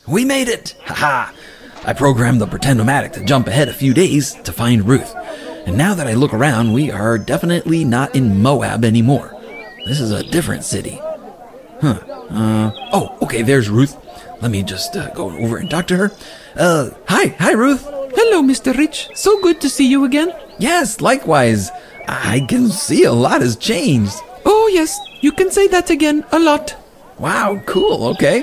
We made it! Haha! I programmed the Pretend-O-Matic to jump ahead a few days to find Ruth. And now that I look around, we are definitely not in Moab anymore. This is a different city. Okay, there's Ruth. Let me just go over and talk to her. Hi, Ruth. Hello, Mr. Rich. So good to see you again. Yes, likewise. I can see a lot has changed. Oh, yes, you can say that again a lot. Wow, cool, okay.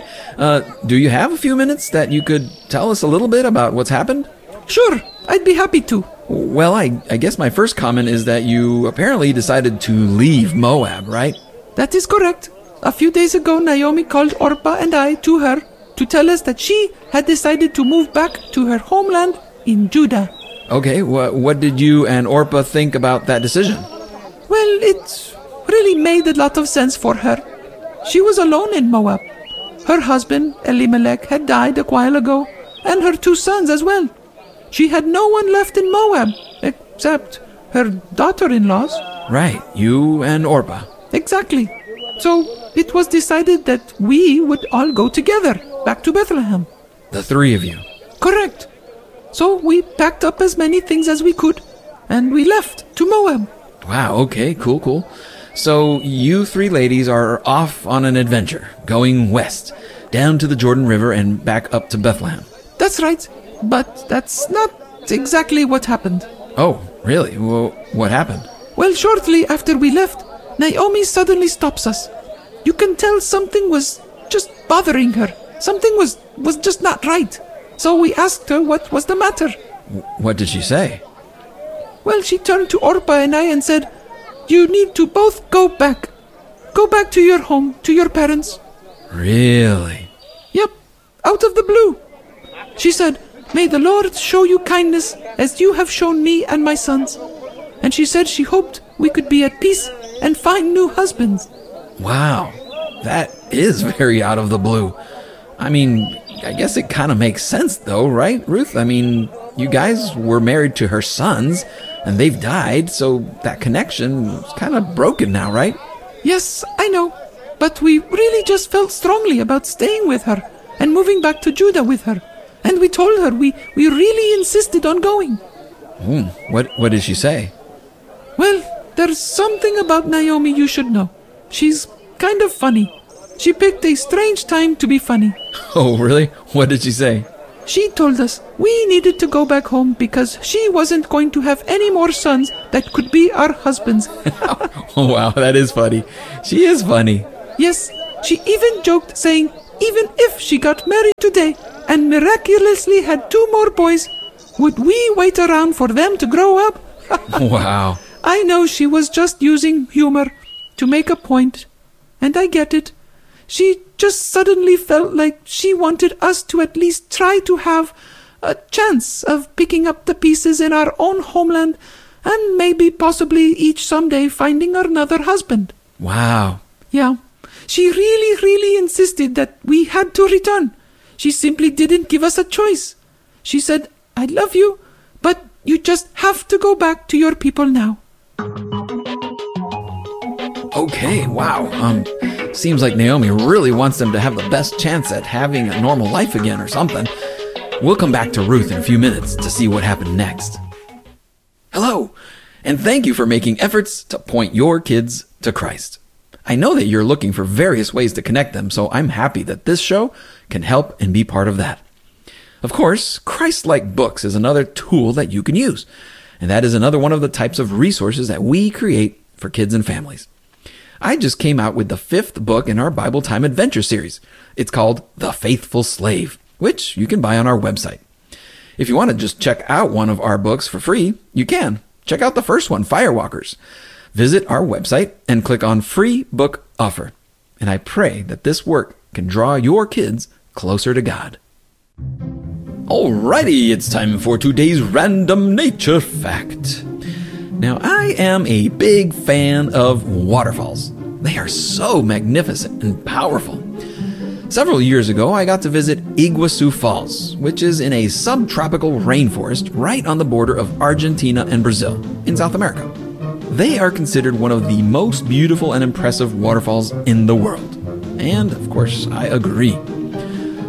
Do you have a few minutes that you could tell us a little bit about what's happened? Sure, I'd be happy to. Well, I guess my first comment is that you apparently decided to leave Moab, right? That is correct. A few days ago, Naomi called Orpah and I to her to tell us that she had decided to move back to her homeland in Judah. Okay, what did you and Orpah think about that decision? Well, it really made a lot of sense for her. She was alone in Moab. Her husband, Elimelech, had died a while ago, and her 2 sons as well. She had no one left in Moab, except her daughter-in-laws. Right, you and Orpah. Exactly. So it was decided that we would all go together back to Bethlehem. The 3 of you. Correct. So we packed up as many things as we could, and we left to Moab. Wow, okay, cool. So you 3 ladies are off on an adventure, going west, down to the Jordan River and back up to Bethlehem. That's right, but that's not exactly what happened. Oh, really? Well, what happened? Well, shortly after we left, Naomi suddenly stops us. You can tell something was just bothering her. Something was just not right. So we asked her what was the matter. What did she say? Well, she turned to Orpah and I and said, "You need to both go back. Go back to your home, to your parents." Really? Yep, out of the blue. She said, "May the Lord show you kindness as you have shown me and my sons." And she said she hoped we could be at peace and find new husbands. Wow, that is very out of the blue. I mean, I guess it kind of makes sense though, right, Ruth? I mean, you guys were married to her sons, and they've died, so that connection is kind of broken now, right? Yes, I know. But we really just felt strongly about staying with her and moving back to Judah with her. And we told her we really insisted on going. What did she say? Well, there's something about Naomi you should know. She's kind of funny. She picked a strange time to be funny. Oh, really? What did she say? She told us we needed to go back home because she wasn't going to have any more sons that could be our husbands. Oh, wow, that is funny. She is funny. Yes, she even joked saying even if she got married today and miraculously had 2 more boys, would we wait around for them to grow up? Wow. I know she was just using humor to make a point, and I get it. She just suddenly felt like she wanted us to at least try to have a chance of picking up the pieces in our own homeland and maybe possibly each someday finding another husband. Wow. Yeah. She really insisted that we had to return. She simply didn't give us a choice. She said, "I love you, but you just have to go back to your people now." Okay, wow. Seems like Naomi really wants them to have the best chance at having a normal life again or something. We'll come back to Ruth in a few minutes to see what happened next. Hello, and thank you for making efforts to point your kids to Christ. I know that you're looking for various ways to connect them, so I'm happy that this show can help and be part of that. Of course, Christ-like books is another tool that you can use, and that is another one of the types of resources that we create for kids and families. I just came out with the 5th book in our Bible Time Adventure series. It's called The Faithful Slave, which you can buy on our website. If you want to just check out one of our books for free, you can. Check out the first one, Firewalkers. Visit our website and click on Free Book Offer. And I pray that this work can draw your kids closer to God. Alrighty, it's time for today's Random Nature Fact. Now, I am a big fan of waterfalls. They are so magnificent and powerful. Several years ago, I got to visit Iguazu Falls, which is in a subtropical rainforest right on the border of Argentina and Brazil in South America. They are considered one of the most beautiful and impressive waterfalls in the world. And, of course, I agree.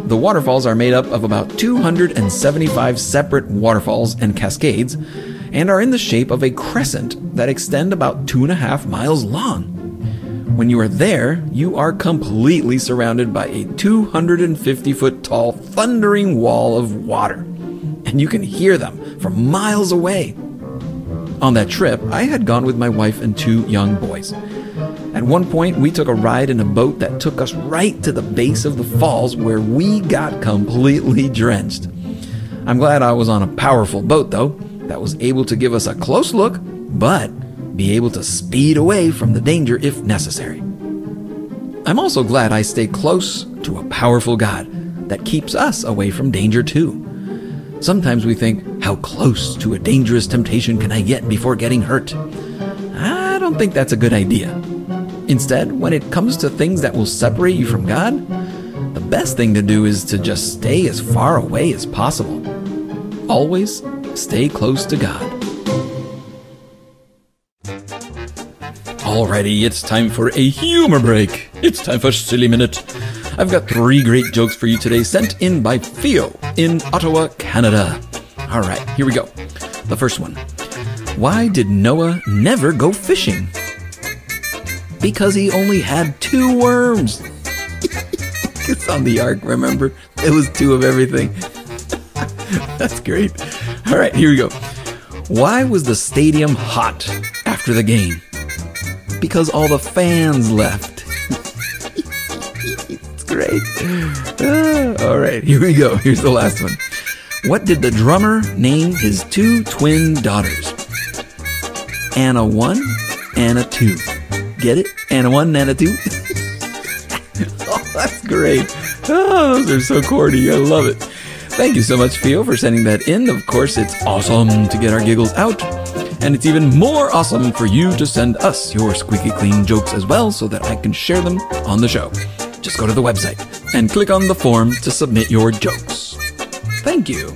The waterfalls are made up of about 275 separate waterfalls and cascades, and are in the shape of a crescent that extend about 2.5 miles long. When you are there, you are completely surrounded by a 250-foot tall thundering wall of water, and you can hear them from miles away. On that trip, I had gone with my wife and 2 young boys. At one point, we took a ride in a boat that took us right to the base of the falls, where we got completely drenched. I'm glad I was on a powerful boat, though, that was able to give us a close look, but be able to speed away from the danger if necessary. I'm also glad I stay close to a powerful God that keeps us away from danger too. Sometimes we think, how close to a dangerous temptation can I get before getting hurt? I don't think that's a good idea. Instead, when it comes to things that will separate you from God, the best thing to do is to just stay as far away as possible. Always stay close to God. Alrighty, it's time for a humor break. It's time for Silly Minute. I've got 3 great jokes for you today, sent in by Theo in Ottawa, Canada. Alright, here we go. The first one. Why did Noah never go fishing? Because he only had 2 worms. It's on the ark, remember? It was 2 of everything. That's great. Alright, here we go. Why was the stadium hot after the game? Because all the fans left. It's great. All right, here we go. Here's the last one. What did the drummer name his 2 twin daughters? Anna 1, Anna 2. Get it? Anna 1, Anna 2. Oh, that's great. Oh, those are so corny. I love it. Thank you so much, Theo, for sending that in. Of course, it's awesome to get our giggles out. And it's even more awesome for you to send us your squeaky clean jokes as well, so that I can share them on the show. Just go to the website and click on the form to submit your jokes. Thank you.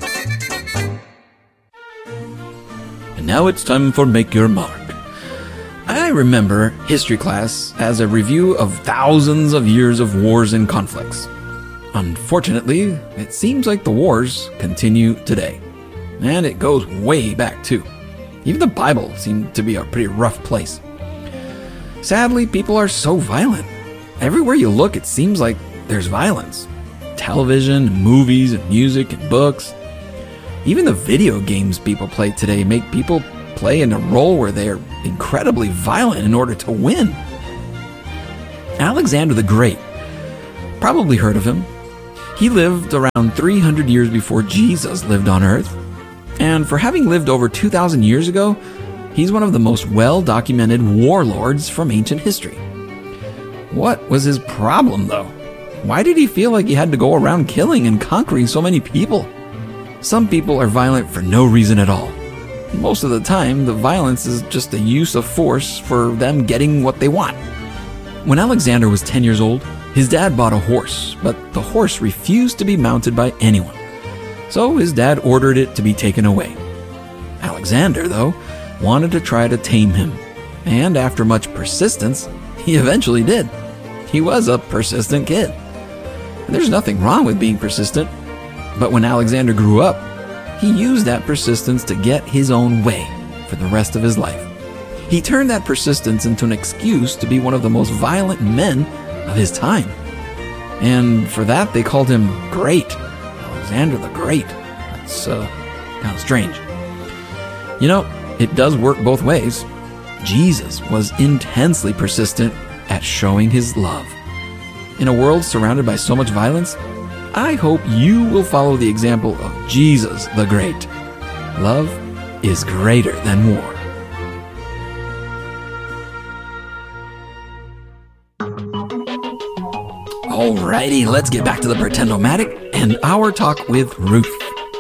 And now it's time for Make Your Mark. I remember history class as a review of thousands of years of wars and conflicts. Unfortunately, it seems like the wars continue today. And it goes way back too. Even the Bible seemed to be a pretty rough place. Sadly, people are so violent. Everywhere you look, it seems like there's violence. Television, movies, and music, and books. Even the video games people play today make people play in a role where they are incredibly violent in order to win. Alexander the Great. Probably heard of him. He lived around 300 years before Jesus lived on Earth. And for having lived over 2,000 years ago, he's one of the most well-documented warlords from ancient history. What was his problem, though? Why did he feel like he had to go around killing and conquering so many people? Some people are violent for no reason at all. Most of the time, the violence is just a use of force for them getting what they want. When Alexander was 10 years old, his dad bought a horse, but the horse refused to be mounted by anyone. So his dad ordered it to be taken away. Alexander, though, wanted to try to tame him, and after much persistence, he eventually did. He was a persistent kid. And there's nothing wrong with being persistent, but when Alexander grew up, he used that persistence to get his own way for the rest of his life. He turned that persistence into an excuse to be one of the most violent men of his time. And for that, they called him Great. Alexander the Great. That's kind of strange. You know, it does work both ways. Jesus was intensely persistent at showing his love. In a world surrounded by so much violence, I hope you will follow the example of Jesus the Great. Love is greater than war. Alrighty, let's get back to the Pretend-O-Matic and our talk with Ruth.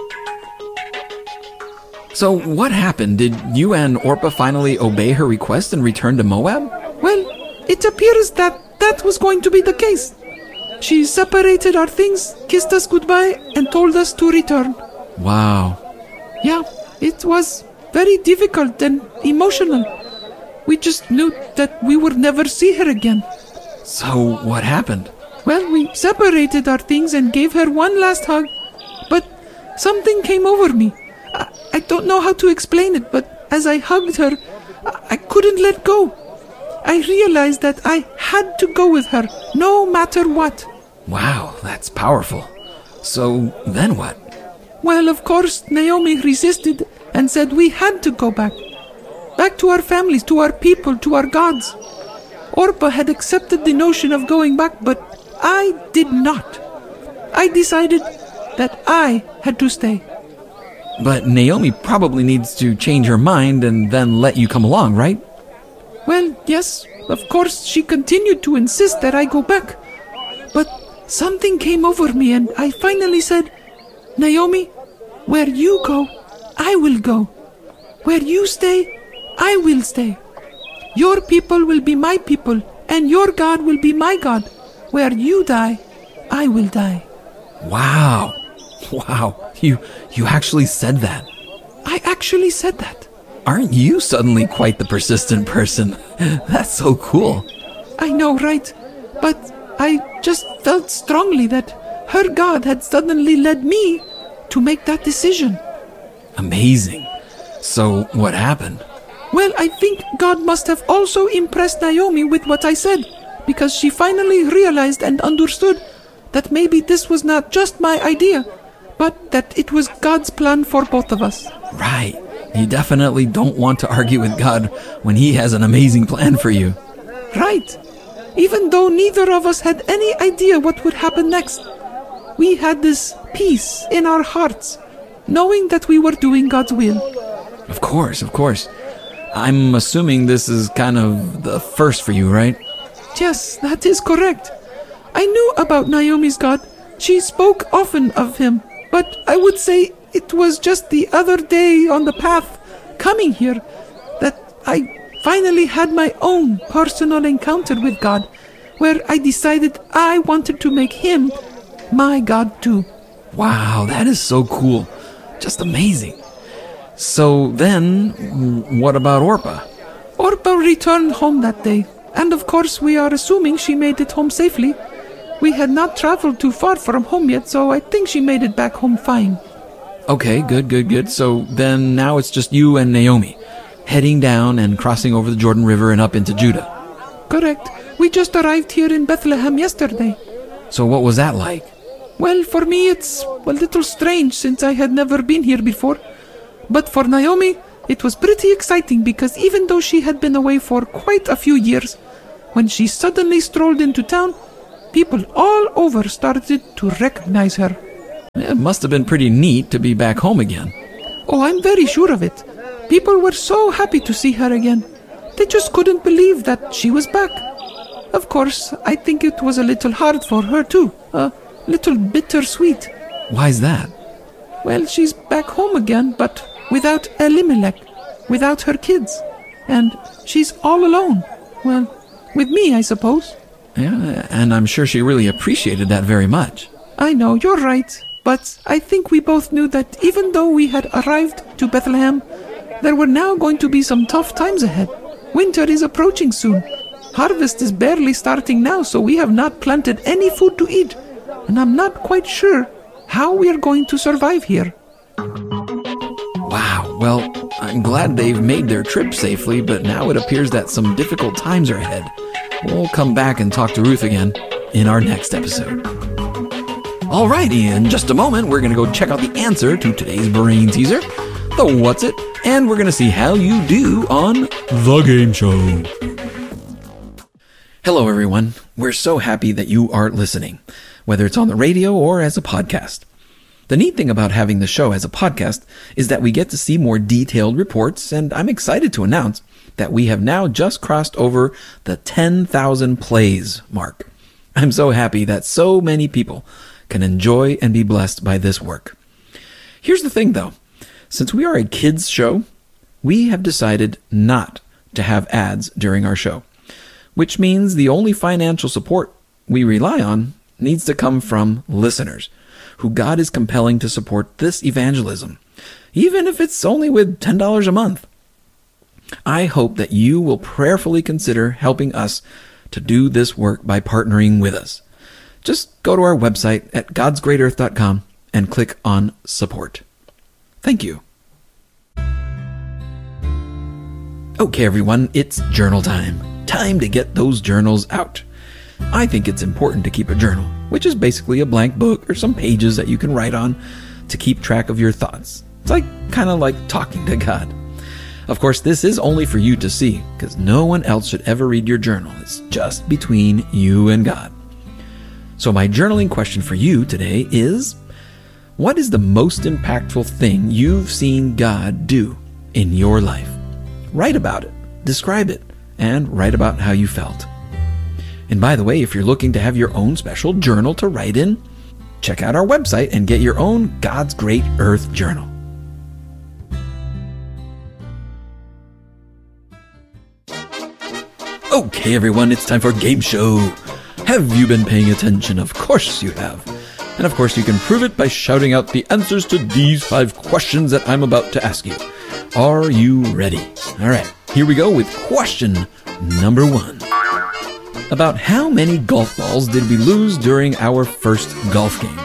So what happened? Did you and Orpah finally obey her request and return to Moab? Well, it appears that was going to be the case. She separated our things, kissed us goodbye, and told us to return. Wow. Yeah, it was very difficult and emotional. We just knew that we would never see her again. So what happened? Well, we separated our things and gave her one last hug, but something came over me. I don't know how to explain it, but as I hugged her, I couldn't let go. I realized that I had to go with her, no matter what. Wow, that's powerful. So then what? Well, of course, Naomi resisted and said we had to go back. Back to our families, to our people, to our gods. Orpah had accepted the notion of going back, but I did not. I decided that I had to stay. But Naomi probably needs to change her mind and then let you come along, right? Well, yes, of course, she continued to insist that I go back. But something came over me and I finally said, Naomi, where you go, I will go. Where you stay, I will stay. Your people will be my people, and your God will be my God. Where you die, I will die. Wow. You actually said that. I actually said that. Aren't you suddenly quite the persistent person? That's so cool. I know, right? But I just felt strongly that her God had suddenly led me to make that decision. Amazing. So what happened? Well, I think God must have also impressed Naomi with what I said, because she finally realized and understood that maybe this was not just my idea, but that it was God's plan for both of us. Right. You definitely don't want to argue with God when He has an amazing plan for you. Right. Even though neither of us had any idea what would happen next, we had this peace in our hearts, knowing that we were doing God's will. Of course. I'm assuming this is kind of the first for you, right? Yes, that is correct. I knew about Naomi's God. She spoke often of him, but I would say it was just the other day on the path coming here that I finally had my own personal encounter with God, where I decided I wanted to make him my God too. Wow, that is so cool. Just amazing. So then, what about Orpah? Orpah returned home that day, and of course we are assuming she made it home safely. We had not traveled too far from home yet, so I think she made it back home fine. Okay, good. So then now it's just you and Naomi, heading down and crossing over the Jordan River and up into Judah. Correct. We just arrived here in Bethlehem yesterday. So what was that like? Well, for me it's a little strange since I had never been here before. But for Naomi, it was pretty exciting because even though she had been away for quite a few years, when she suddenly strolled into town, people all over started to recognize her. It must have been pretty neat to be back home again. Oh, I'm very sure of it. People were so happy to see her again. They just couldn't believe that she was back. Of course, I think it was a little hard for her too. A little bittersweet. Why's that? Well, she's back home again, but without Elimelech, without her kids. And she's all alone. Well, with me, I suppose. Yeah, and I'm sure she really appreciated that very much. I know, you're right. But I think we both knew that even though we had arrived to Bethlehem, there were now going to be some tough times ahead. Winter is approaching soon. Harvest is barely starting now, so we have not planted any food to eat. And I'm not quite sure how we are going to survive here. Wow, well, I'm glad they've made their trip safely, but now it appears that some difficult times are ahead. We'll come back and talk to Ruth again in our next episode. Alrighty, in just a moment, we're going to go check out the answer to today's brain teaser, the What's It, and we're going to see how you do on The Game Show. Hello, everyone. We're so happy that you are listening, whether it's on the radio or as a podcast. The neat thing about having the show as a podcast is that we get to see more detailed reports, and I'm excited to announce that we have now just crossed over the 10,000 plays mark. I'm so happy that so many people can enjoy and be blessed by this work. Here's the thing, though. Since we are a kids show, we have decided not to have ads during our show, which means the only financial support we rely on needs to come from listeners who God is compelling to support this evangelism, even if it's only with $10 a month. I hope that you will prayerfully consider helping us to do this work by partnering with us. just go to our website at godsgreatearth.com and click on support. Thank you. Okay, everyone, it's journal time. Time to get those journals out. I think it's important to keep a journal, which is basically a blank book or some pages that you can write on to keep track of your thoughts. It's kind of like talking to God. Of course, this is only for you to see, because no one else should ever read your journal. It's just between you and God. So my journaling question for you today is, what is the most impactful thing you've seen God do in your life? Write about it, describe it, and write about how you felt. And by the way, if you're looking to have your own special journal to write in, check out our website and get your own God's Great Earth Journal. Okay, everyone, it's time for Game Show. Have you been paying attention? Of course you have. And of course you can prove it by shouting out the answers to these 5 questions that I'm about to ask you. Are you ready? All right, here we go with question number 1. About how many golf balls did we lose during our first golf game?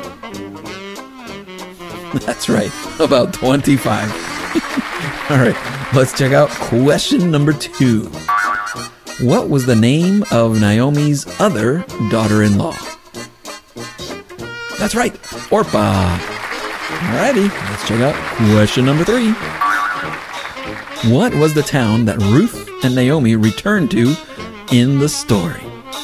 That's right, about 25. All right, let's check out question number 2. What was the name of Naomi's other daughter-in-law? That's right, Orpah. Alrighty, let's check out question number 3. What was the town that Ruth and Naomi returned to in the story?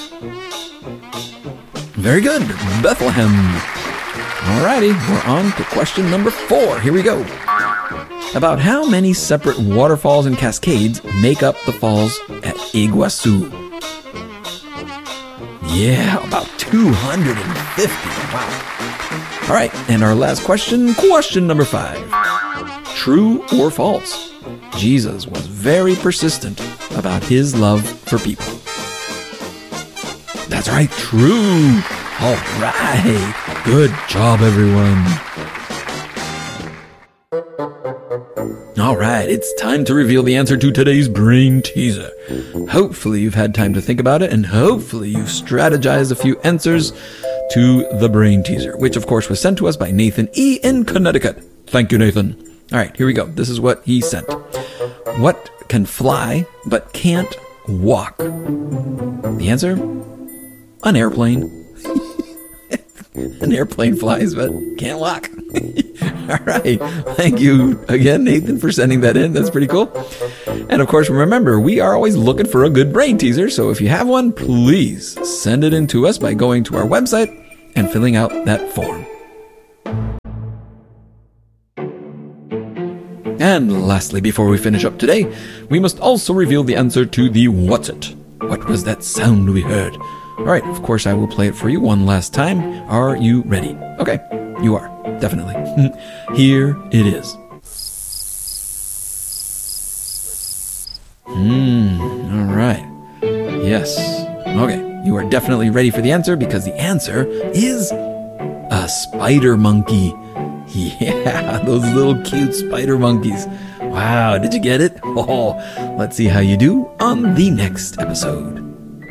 Very good, Bethlehem. Alrighty, we're on to question number 4. Here we go. About how many separate waterfalls and cascades make up the falls at Iguazu? Yeah, about 250. Wow. All right, and our last question, question number 5. True or false? Jesus was very persistent about his love for people. That's right, true. All right, good job, everyone. All right, it's time to reveal the answer to today's brain teaser. Hopefully you've had time to think about it, and hopefully you've strategized a few answers to the brain teaser, which of course was sent to us by Nathan E. in Connecticut. Thank you, Nathan. All right, here we go. This is what he sent. What can fly but can't walk? The answer? An airplane. An airplane flies but can't walk. All right. Thank you again, Nathan, for sending that in. That's pretty cool. And of course, remember, we are always looking for a good brain teaser. So if you have one, please send it in to us by going to our website and filling out that form. And lastly, before we finish up today, we must also reveal the answer to the what's it? What was that sound we heard? All right, of course, I will play it for you one last time. Are you ready? Okay, you are, definitely. Here it is. All right. Yes. Okay, you are definitely ready for the answer because the answer is a spider monkey. Yeah, those little cute spider monkeys. Wow, did you get it? Oh, let's see how you do on the next episode.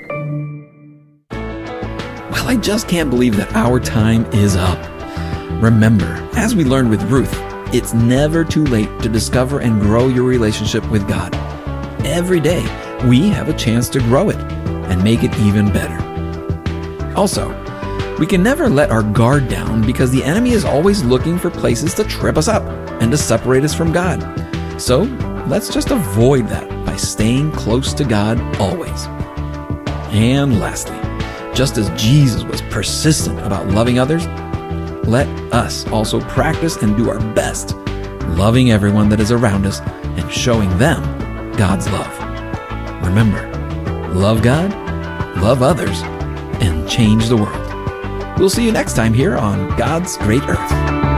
Well, I just can't believe that our time is up. Remember, as we learned with Ruth, it's never too late to discover and grow your relationship with God. Every day, we have a chance to grow it and make it even better. Also, we can never let our guard down because the enemy is always looking for places to trip us up and to separate us from God. So, let's just avoid that by staying close to God always. And lastly, just as Jesus was persistent about loving others, let us also practice and do our best loving everyone that is around us and showing them God's love. Remember, love God, love others, and change the world. We'll see you next time here on God's Great Earth.